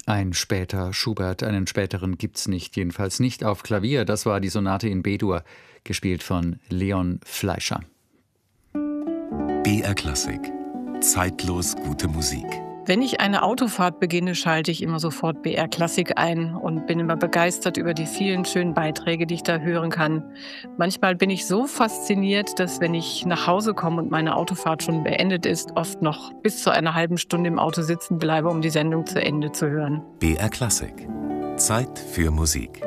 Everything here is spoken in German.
Ein später Schubert, einen späteren gibt's nicht, jedenfalls nicht auf Klavier. Das war die Sonate in B-Dur, gespielt von Leon Fleischer. BR Klassik. Zeitlos gute Musik. Wenn ich eine Autofahrt beginne, schalte ich immer sofort BR Klassik ein und bin immer begeistert über die vielen schönen Beiträge, die ich da hören kann. Manchmal bin ich so fasziniert, dass wenn ich nach Hause komme und meine Autofahrt schon beendet ist, oft noch bis zu einer halben Stunde im Auto sitzen bleibe, um die Sendung zu Ende zu hören. BR Klassik. Zeit für Musik.